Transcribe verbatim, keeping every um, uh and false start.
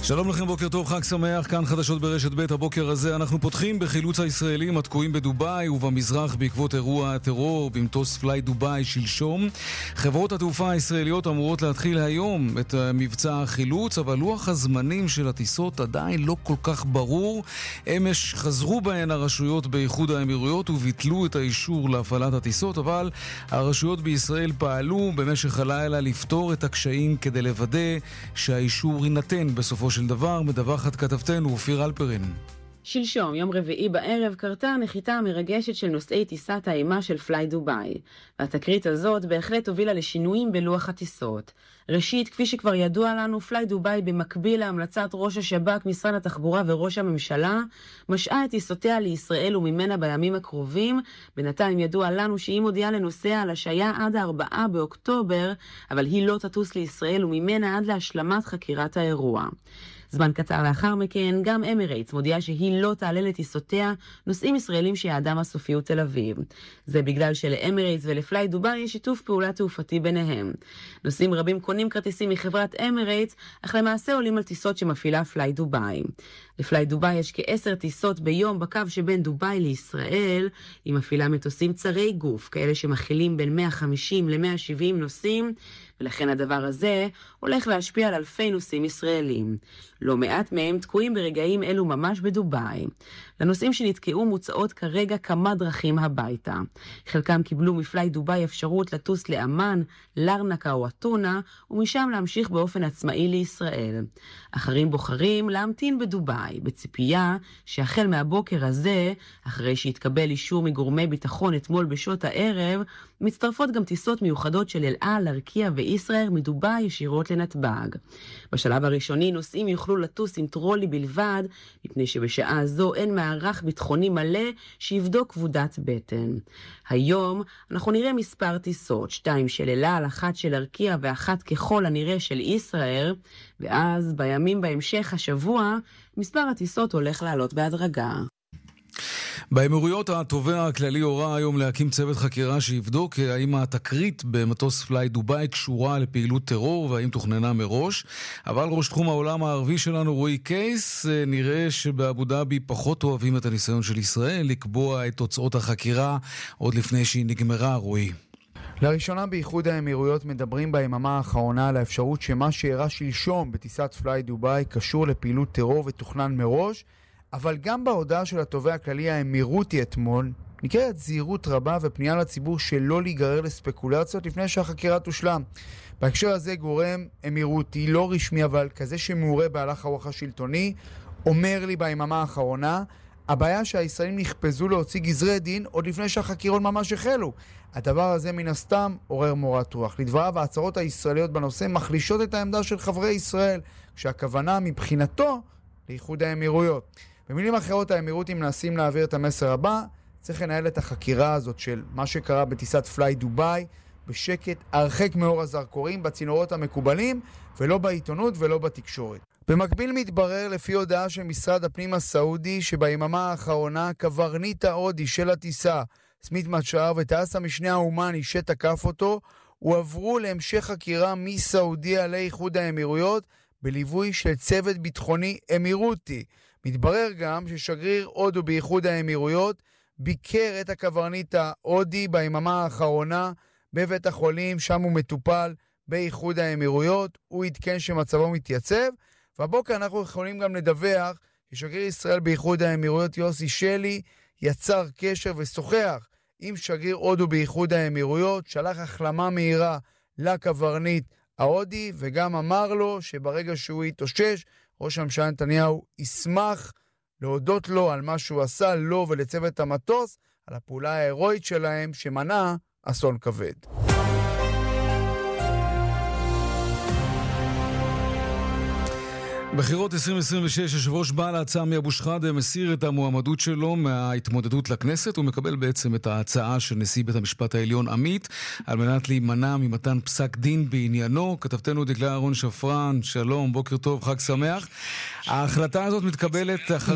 שלום לכם, בוקר טוב, חג שמח, כאן חדשות ברשת ב'. הבוקר הזה אנחנו פותחים בחילוץ הישראלים התקועים בדובאי ובמזרח בעקבות אירוע הטרור במטוס פליי דובאי שלשום. חברות התעופה הישראליות אמורות להתחיל היום את מבצע החילוץ, אבל לוח הזמנים של הטיסות עדיין לא כל כך ברור. אמש חזרו בהן הרשויות באיחוד האמירויות וביטלו את האישור להפעלת הטיסות, אבל הרשויות בישראל פעלו במשך הלילה לפתור את הקשיים כדי לוודא שהאישור יינתן בסופו של דבר. מדווחת כתבתנו אופיר אלפרין. שלשום, יום רביעי בערב, קרתה הנחיתה המרגשת של נוסעי טיסת האימה של פליי דובאי. והתקרית הזאת בהחלט הובילה לשינויים בלוח הטיסות. ראשית, כפי שכבר ידוע לנו, פליי דובאי במקביל להמלצת ראש השב"כ, משרד התחבורה וראש הממשלה, משעה את טיסותיה לישראל וממנה בימים הקרובים. בינתיים ידוע לנו שהיא מודיעה לנוסע על השעיה עד הארבעה באוקטובר, אבל היא לא תטוס לישראל וממנה עד להשלמת חקירת האירוע. זמן קצר לאחר מכן, גם אמירייטס מודיעה שהיא לא תעלה לטיסותיה נוסעים ישראלים שיעדם הסופי הוא תל אביב. זה בגלל שלאמירייטס ולפליי דובאי יש שיתוף פעולה תעופתי ביניהם. נוסעים רבים קונים כרטיסים מחברת אמירייטס, אך למעשה עולים על טיסות שמפעילה פליי דובאי. לפליי דובאי יש כעשר טיסות ביום בקו שבין דובאי לישראל. היא מפעילה מטוסים צרי גוף, כאלה שמכילים בין מאה וחמישים ל-מאה ושבעים נוסעים, ולכן הדבר הזה הולך להשפיע על אלפי נוסעים ישראלים. לא מעט מהם תקועים ברגעים אלו ממש בדובאי. לנוסעים שנתקעו מוצאות כרגע כמה דרכים הביתה. חלקם קיבלו מפליי דובאי אפשרות לטוס לאמן, לרנקה או אתונה, ומשם להמשיך באופן עצמאי לישראל. אחרים בוחרים להמתין בדובאי, בציפייה שהחל מהבוקר הזה, אחרי שהתקבל אישור מגורמי ביטחון אתמול בשעות הערב, מצטרפות גם טיסות מיוחדות של אל על, ארקיע וישראל מדובאי ישירות לנתב"ג. בשלב הראשוני נוסעים יוכלו לטוס עם טרולי בלבד, מפני שבשעה זו אין מערך ביטחוני מלא שיבדוק כבודת בטן. היום אנחנו נראה מספר טיסות, שתיים של אל על, אחת של ארקיע ואחת ככל הנראה של ישראל, ואז בימים בהמשך השבוע מספר הטיסות הולך לעלות בהדרגה. באמירויות התובע הכללי הורה היום להקים צוות חקירה שיבדוק האם התקרית במטוס פליי דובאי קשורה לפעילות טרור והאם תוכננה מראש. אבל ראש תחום העולם הערבי שלנו רועי קייס, נראה שבאבו דאבי פחות אוהבים את הניסיון של ישראל לקבוע את תוצאות החקירה עוד לפני שהיא נגמרה. רועי, לראשונה באיחוד האמירויות מדברים ביממה האחרונה על האפשרות שמה שאירע שלשום בטיסת פליי דובאי קשור לפעילות טרור ותוכנן מראש, אבל גם בהודעה של התובע הכללי האמירותי אתמול ניכרת זהירות רבה ופנייה לציבור שלא להיגרר לספקולציות לפני שהחקירה תושלם. בהקשר הזה גורם אמירותי לא רשמי אבל כזה שמעורה בהלך הרוח השלטוני אומר לי ביממה האחרונה, הבעיה שהישראלים נכפזו להוציא גזרי דין עוד לפני שהחקירות ממש החלו. הדבר הזה מן הסתם עורר מורת רוח. לדבריו, ההצהרות הישראליות בנושא מחלישות את העמדה של חברי ישראל, כשהכוונה מבחינתו לאיחוד האמירויות. במילים אחרות, האמירותים מנסים להעביר את המסר הבא, צריך לנהל את החקירה הזאת של מה שקרה בטיסת פליי דובאי בשקט, הרחק מאור הזרקורים, בצינורות המקובלים, ולא בעיתונות ולא בתקשורת. במקביל מתברר לפי הודעה של משרד הפנים הסעודי שביממה האחרונה קברניט ההודי של הטיסה, סמית מצ'אר, וטייס המשנה ההומני שתקף אותו, הועברו להמשך חקירה מסעודיה לאיחוד האמירויות בליווי של צוות ביטחוני אמירותי. מתברר גם ששגריר הודו באיחוד האמירויות ביקר את הקברניט ההודי ביממה האחרונה בבית החולים, שם הוא מטופל באיחוד האמירויות. הוא עדכן שמצבו מתייצב, והבוקר אנחנו יכולים גם לדווח ששגריר ישראל באיחוד האמירויות יוסי שלי יצר קשר ושוחח עם שגריר הודו באיחוד האמירויות, שלח החלמה מהירה לקברניט ההודי וגם אמר לו שברגע שהוא יתאושש ראש הממשלה נתניהו ישמח להודות לו על מה שהוא עשה לו ולצוות המטוס, על הפעולה ההירואית שלהם שמנעה אסון כבד. בחירות עשרים עשרים ושש, יושב ראש בל"ד סמי אבו שחאדה מסיר את המועמדות שלו מההתמודדות לכנסת. הוא מקבל בעצם את ההצעה של נשיא בית המשפט העליון עמית על מנת להימנע ממתן פסק דין בעניינו. כתבתנו דקלה אהרון שפרן, שלום, בוקר טוב, חג שמח. ההחלטה הזאת מתקבלת אחרי